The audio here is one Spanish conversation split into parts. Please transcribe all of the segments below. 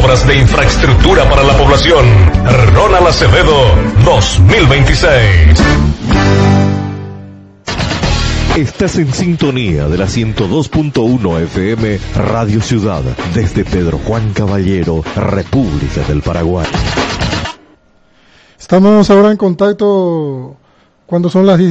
obras de infraestructura para la población. Ronald Acevedo 2026. Estás en sintonía de la 102.1 FM Radio Ciudad, desde Pedro Juan Caballero, República del Paraguay. Estamos ahora en contacto cuando son las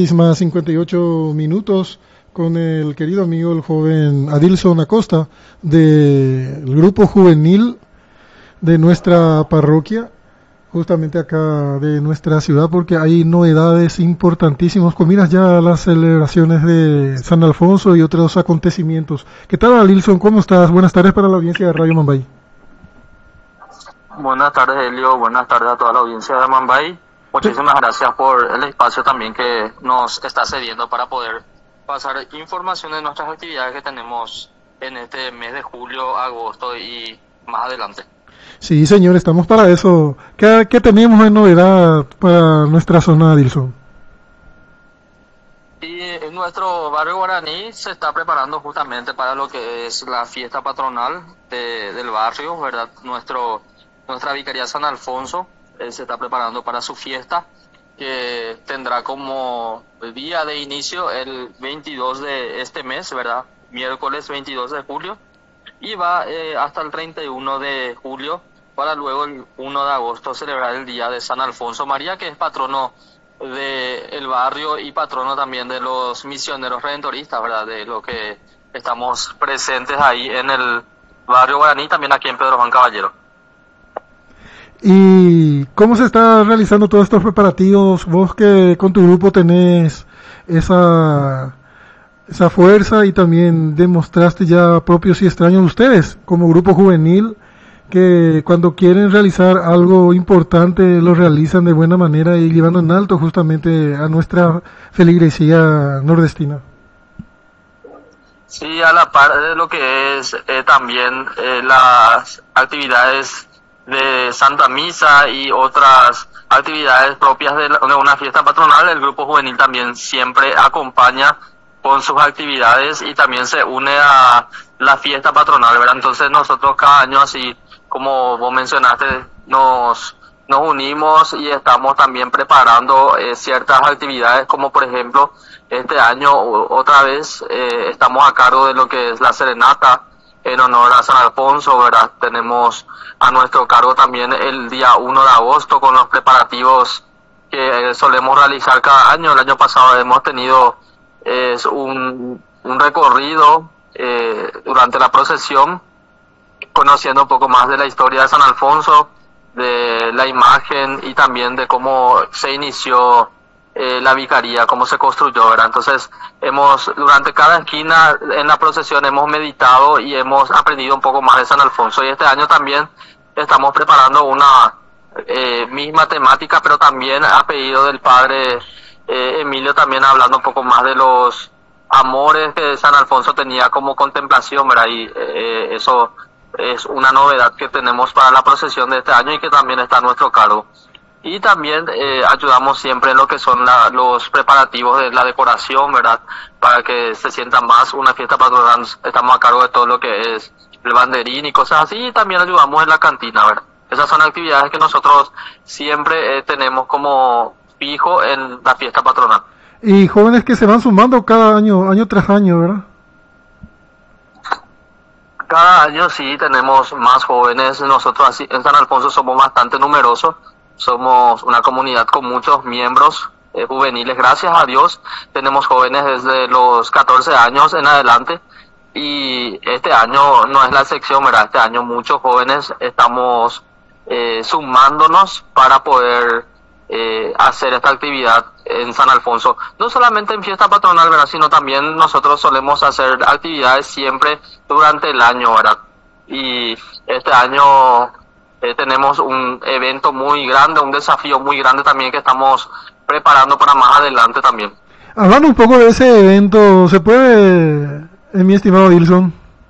16:58 con el querido amigo, el joven Adilson Acosta, del grupo juvenil de nuestra parroquia, justamente acá de nuestra ciudad, porque hay novedades importantísimas. Con miras ya a las celebraciones de San Alfonso y otros acontecimientos. ¿Qué tal, Adilson? ¿Cómo estás? Buenas tardes para la audiencia de Radio Mambay. Buenas tardes, Helio. Buenas tardes a toda la audiencia de Mambay. Muchísimas gracias por el espacio también que nos está cediendo para poder pasar información de nuestras actividades que tenemos en este mes de julio, agosto y más adelante. Sí, señor, estamos para eso. ¿Qué tenemos de novedad para nuestra zona, Adilson? Y en nuestro barrio guaraní se está preparando justamente para lo que es la fiesta patronal del barrio, ¿verdad? Nuestra vicaría San Alfonso se está preparando para su fiesta, que tendrá como día de inicio el 22 de este mes, ¿verdad? Miércoles 22 de julio. Y va hasta el 31 de julio, para luego el 1 de agosto celebrar el día de San Alfonso María, que es patrono del barrio y patrono también de los misioneros redentoristas, ¿verdad? De lo que estamos presentes ahí en el barrio guaraní, también aquí en Pedro Juan Caballero. ¿Y cómo se está realizando todos estos preparativos? Vos que con tu grupo tenés esa fuerza y también demostraste ya propios y extraños ustedes como grupo juvenil, que cuando quieren realizar algo importante lo realizan de buena manera y llevando en alto justamente a nuestra feligresía nordestina. Sí, a la par de lo que es también las actividades de Santa Misa y otras actividades propias de una fiesta patronal, el grupo juvenil también siempre acompaña con sus actividades y también se une a la fiesta patronal, ¿verdad? Entonces nosotros cada año, así como vos mencionaste, nos unimos y estamos también preparando ciertas actividades, como por ejemplo este año otra vez estamos a cargo de lo que es la serenata en honor a San Alfonso, ¿verdad? Tenemos a nuestro cargo también el día 1 de agosto con los preparativos que solemos realizar cada año. El año pasado hemos tenido un recorrido durante la procesión, conociendo un poco más de la historia de San Alfonso, de la imagen y también de cómo se inició la vicaría, cómo se construyó, ¿verdad? Entonces durante cada esquina en la procesión hemos meditado y hemos aprendido un poco más de San Alfonso, y este año también estamos preparando una misma temática, pero también a pedido del padre Emilio, también hablando un poco más de los amores que San Alfonso tenía como contemplación, ¿verdad? Y eso es una novedad que tenemos para la procesión de este año y que también está a nuestro cargo. Y también ayudamos siempre en lo que son los preparativos de la decoración, ¿verdad? Para que se sienta más una fiesta patronal. Estamos a cargo de todo lo que es el banderín y cosas así, y también ayudamos en la cantina, ¿verdad? Esas son actividades que nosotros siempre tenemos como fijo en la fiesta patronal. Y jóvenes que se van sumando cada año, año tras año, ¿verdad? Cada año sí tenemos más jóvenes. Nosotros así en San Alfonso somos bastante numerosos. Somos una comunidad con muchos miembros juveniles, gracias a Dios. Tenemos jóvenes desde los 14 años en adelante, y este año no es la excepción, ¿verdad? Este año muchos jóvenes estamos sumándonos para poder hacer esta actividad en San Alfonso. No solamente en fiesta patronal, ¿verdad? Sino también nosotros solemos hacer actividades siempre durante el año, ¿verdad? Y este año tenemos un evento muy grande, un desafío muy grande también que estamos preparando para más adelante también. Hablando un poco de ese evento, ¿se puede, mi estimado Dilson?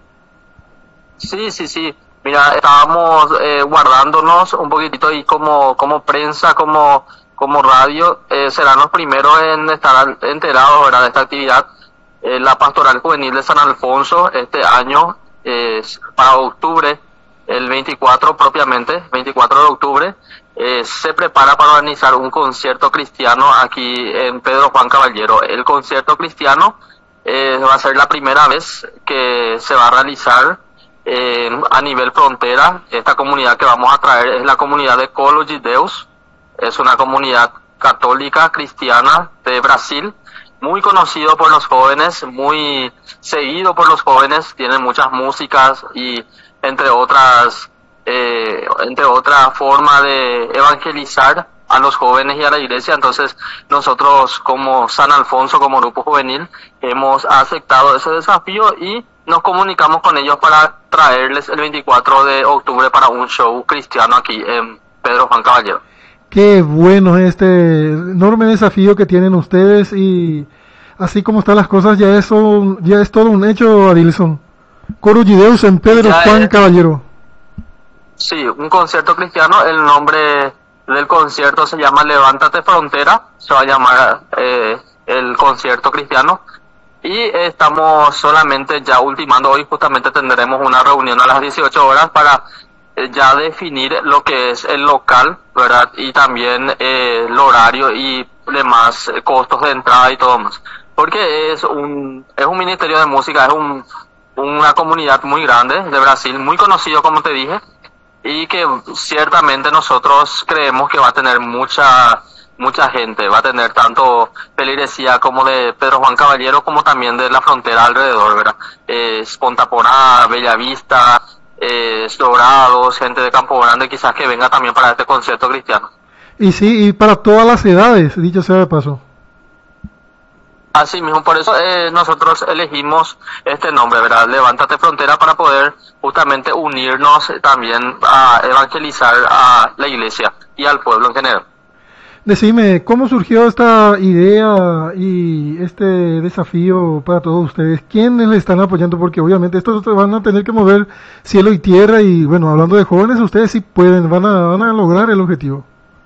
Sí. Mira, estábamos guardándonos un poquitito y como prensa, como radio, serán los primeros en estar enterados, ¿verdad?, de esta actividad. La Pastoral Juvenil de San Alfonso este año, para octubre, el 24 propiamente, 24 de octubre, se prepara para organizar un concierto cristiano aquí en Pedro Juan Caballero. El concierto cristiano va a ser la primera vez que se va a realizar a nivel frontera. Esta comunidad que vamos a traer es la comunidad de Colo de Deus. Es una comunidad católica cristiana de Brasil, muy conocido por los jóvenes, muy seguido por los jóvenes. Tienen muchas músicas y entre otra forma de evangelizar a los jóvenes y a la iglesia. Entonces nosotros como San Alfonso, como grupo juvenil, hemos aceptado ese desafío y nos comunicamos con ellos para traerles el 24 de octubre para un show cristiano aquí en Pedro Juan Caballero. Qué bueno este enorme desafío que tienen ustedes, y así como están las cosas ya es todo un hecho, Adilson. Coro de Deus en Pedro Juan Caballero. Sí, un concierto cristiano. El nombre del concierto se llama Levántate Frontera, se va a llamar el concierto cristiano, y estamos solamente ya ultimando. Hoy justamente tendremos una reunión a las 18 horas para ya definir lo que es el local, ¿verdad? Y también el horario y demás costos de entrada y todo más. Porque es un ministerio de música, es una comunidad muy grande de Brasil, muy conocido como te dije, y que ciertamente nosotros creemos que va a tener mucha gente, va a tener tanto feligresía como de Pedro Juan Caballero como también de la frontera alrededor, ¿verdad? Pontaporá, Bellavista, Dorados, gente de Campo Grande, quizás que venga también para este concierto cristiano. Y sí, y para todas las edades, dicho sea de paso. Así mismo, por eso nosotros elegimos este nombre, ¿verdad? Levántate Frontera, para poder justamente unirnos también a evangelizar a la iglesia y al pueblo en general. Decime, ¿cómo surgió esta idea y este desafío para todos ustedes? ¿Quiénes le están apoyando? Porque obviamente estos van a tener que mover cielo y tierra, y bueno, hablando de jóvenes, ustedes sí pueden, van a lograr el objetivo.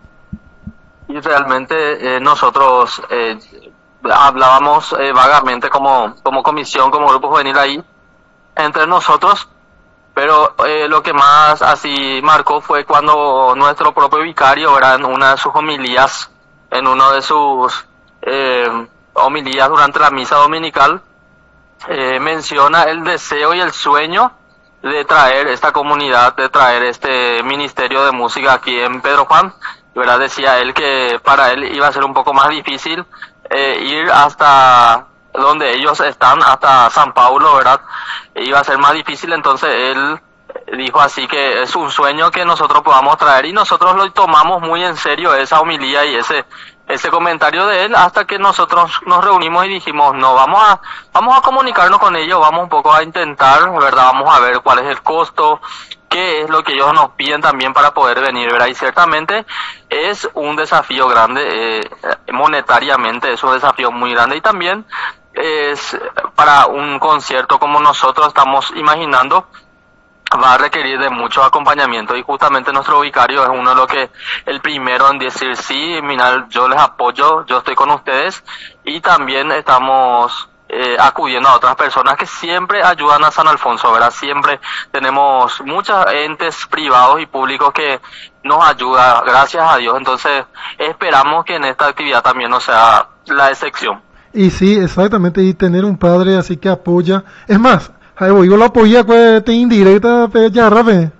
Y realmente nosotros hablábamos vagamente como comisión, como grupo juvenil ahí, entre nosotros, pero lo que más así marcó fue cuando nuestro propio vicario, era en una de sus homilías, en uno de sus homilías durante la misa dominical, menciona el deseo y el sueño de traer esta comunidad, de traer este ministerio de música aquí en Pedro Juan, ¿verdad? Decía él que para él iba a ser un poco más difícil ir hasta donde ellos están, hasta San Paulo, ¿verdad? Iba a ser más difícil. Entonces él dijo así que es un sueño que nosotros podamos traer, y nosotros lo tomamos muy en serio, esa homilía y ese comentario de él, hasta que nosotros nos reunimos y dijimos, no, vamos a comunicarnos con ellos, vamos un poco a intentar, ¿verdad? Vamos a ver cuál es el costo, qué es lo que ellos nos piden también para poder venir, ¿verdad? Y ciertamente es un desafío grande, monetariamente es un desafío muy grande, y también es para un concierto como nosotros estamos imaginando, va a requerir de mucho acompañamiento, y justamente nuestro vicario es uno de los que, el primero en decir, sí, mira, yo les apoyo, yo estoy con ustedes, y también estamos acudiendo a otras personas que siempre ayudan a San Alfonso, ¿verdad? Siempre tenemos muchos entes privados y públicos que nos ayudan, gracias a Dios. Entonces esperamos que en esta actividad también no sea la excepción. Y sí, exactamente, y tener un padre así que apoya, es más, yo lo apoyé, pues, te indirecta, ya, rape.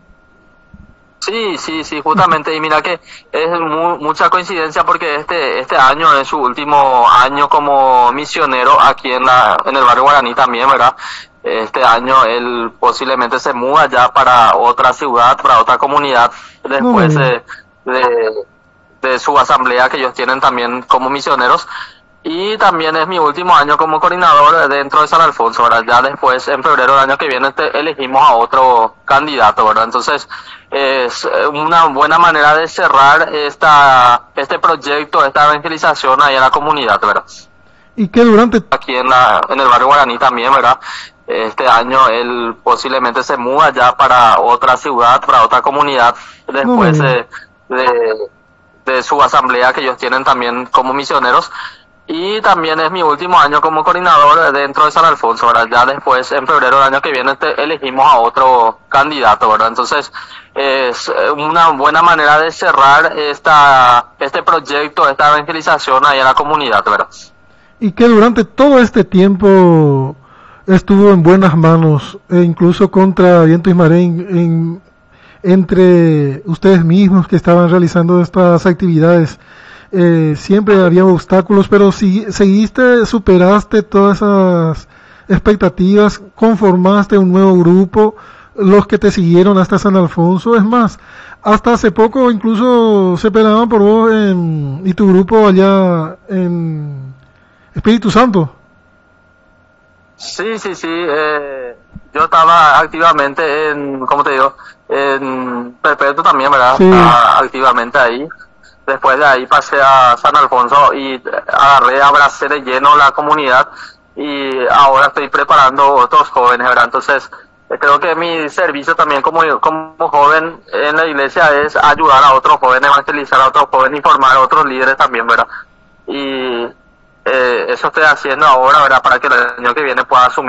Sí, justamente, y mira que es mucha coincidencia, porque este año es su último año como misionero aquí en el barrio Guaraní también, ¿verdad? Este año él posiblemente se muda ya para otra ciudad, para otra comunidad, después de su asamblea que ellos tienen también como misioneros. Y también es mi último año como coordinador dentro de San Alfonso, ¿verdad? Ya después, en febrero del año que viene, elegimos a otro candidato, ¿verdad? Entonces, es una buena manera de cerrar este proyecto, esta evangelización ahí en la comunidad, ¿verdad? Y que durante... Aquí en el barrio Guaraní también, ¿verdad? Este año él posiblemente se muda ya para otra ciudad, para otra comunidad, después de su asamblea que ellos tienen también como misioneros. Y también es mi último año como coordinador dentro de San Alfonso, ¿verdad? Ya después, en febrero del año que viene, elegimos a otro candidato, ¿verdad? Entonces, es una buena manera de cerrar este proyecto, esta evangelización ahí en la comunidad, ¿verdad? Y que durante todo este tiempo estuvo en buenas manos, e incluso contra viento y marea, entre ustedes mismos que estaban realizando estas actividades. Siempre había obstáculos, pero si seguiste, superaste todas esas expectativas, conformaste un nuevo grupo, los que te siguieron hasta San Alfonso. Es más, hasta hace poco incluso se peleaban por vos y tu grupo allá en Espíritu Santo. Sí, sí, sí. Yo estaba activamente ¿cómo te digo? En Perpetuo también, ¿verdad? Sí. Estaba activamente ahí. Después de ahí pasé a San Alfonso y abracé de lleno la comunidad y ahora estoy preparando otros jóvenes, ¿verdad? Entonces, creo que mi servicio también como joven en la iglesia es ayudar a otros jóvenes, evangelizar a otros jóvenes, informar a otros líderes también, ¿verdad? Y eso estoy haciendo ahora, ¿verdad? Para que el año que viene pueda asumir